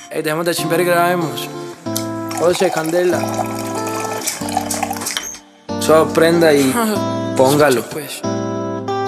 Ey, dejemos de chimper y grabemos. José, Candela. Solo prenda y póngalo.